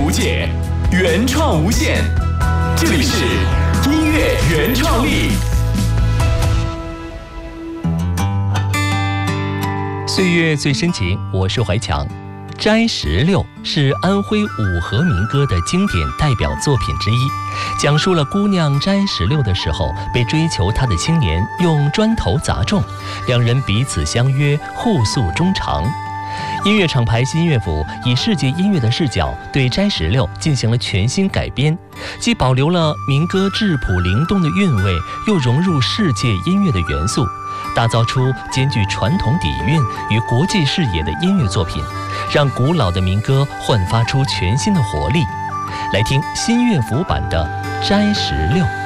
无界，原创无限。这里是音乐原创力。 岁月最深情，我是怀强。摘石榴是安徽五河民歌的经典代表作品之一，讲述了姑娘摘石榴的时候，被追求她的青年用砖头砸中，两人彼此相约，互诉衷肠。音乐厂牌新乐府以世界音乐的视角对摘石榴进行了全新改编，既保留了民歌质朴灵动的韵味，又融入世界音乐的元素，打造出兼具传统底蕴与国际视野的音乐作品，让古老的民歌焕发出全新的活力。来听新乐府版的《摘石榴》。